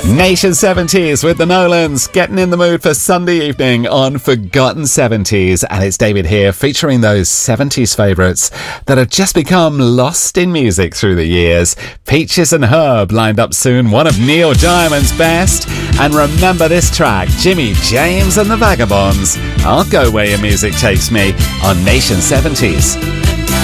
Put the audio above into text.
Nation 70s with the Nolans, getting in the mood for Sunday evening on Forgotten 70s. And it's David here, featuring those 70s favourites that have just become lost in music through the years. Peaches and Herb lined up soon, one of Neil Diamond's best. And remember this track, Jimmy James and the Vagabonds. I'll go where your music takes me on Nation 70s.